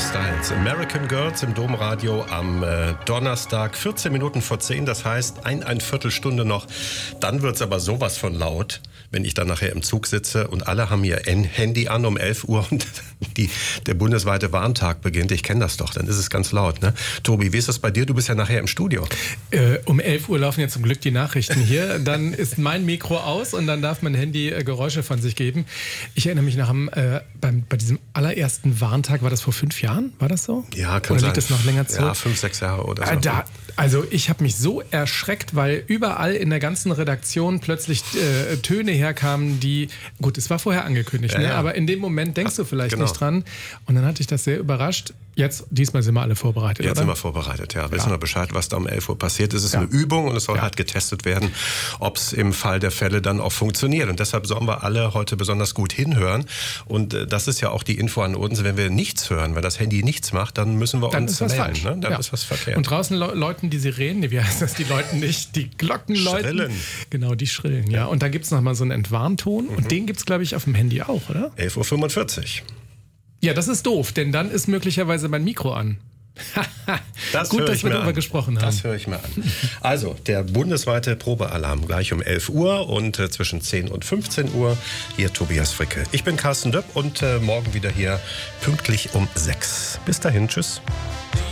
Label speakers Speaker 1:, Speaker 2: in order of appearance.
Speaker 1: Styles. American Girls im Domradio am Donnerstag, 14 Minuten vor 10. Das heißt, ein Viertelstunde noch. Dann wird's aber sowas von laut, wenn ich dann nachher im Zug sitze und alle haben ihr Handy an um 11 Uhr und der bundesweite Warntag beginnt. Ich kenne das doch, dann ist es ganz laut. Ne? Tobi, wie ist das bei dir? Du bist ja nachher im Studio.
Speaker 2: Um 11 Uhr laufen ja zum Glück die Nachrichten hier. Dann ist mein Mikro aus und dann darf mein Handy Geräusche von sich geben. Ich erinnere mich noch bei diesem allerersten Warntag, war das vor 5 Jahren? War das so?
Speaker 1: Ja, kann
Speaker 2: oder
Speaker 1: sein.
Speaker 2: Liegt das noch länger zurück?
Speaker 1: Ja, 5, 6 Jahre oder so.
Speaker 2: Also ich habe mich so erschreckt, weil überall in der ganzen Redaktion plötzlich Töne herkamen, die, gut, es war vorher angekündigt,
Speaker 1: ja,
Speaker 2: ne?
Speaker 1: ja.
Speaker 2: Aber in dem Moment denkst du vielleicht
Speaker 1: genau.
Speaker 2: nicht dran. Und dann hatte ich das sehr überrascht. Diesmal sind wir alle vorbereitet,
Speaker 1: Jetzt
Speaker 2: oder?
Speaker 1: sind wir vorbereitet, ja. Wissen wir Bescheid, was da um 11 Uhr passiert. Es ist eine Übung und es soll halt getestet werden, ob es im Fall der Fälle dann auch funktioniert. Und deshalb sollen wir alle heute besonders gut hinhören. Und das ist ja auch die Info an uns. Wenn wir nichts hören, wenn das Handy nichts macht, dann müssen wir
Speaker 2: Dann
Speaker 1: uns
Speaker 2: ist was
Speaker 1: melden.
Speaker 2: falsch.
Speaker 1: Ne? Dann ist was verkehrt.
Speaker 2: Und draußen läuten die Sirenen, wie heißt das, die läuten nicht, die Glocken läuten.
Speaker 1: Schrillen.
Speaker 2: Genau, die schrillen, ja. Und da gibt es nochmal so einen Entwarnton und den gibt es, glaube ich, auf dem Handy auch, oder?
Speaker 1: 11.45 Uhr.
Speaker 2: Ja, das ist doof, denn dann ist möglicherweise mein Mikro an. Gut, dass wir darüber gesprochen haben.
Speaker 1: Das höre ich mir an. Also, der bundesweite Probealarm gleich um 11 Uhr und zwischen 10 und 15 Uhr. Hier Tobias Fricke. Ich bin Carsten Döpp und morgen wieder hier pünktlich um 6. Bis dahin, tschüss.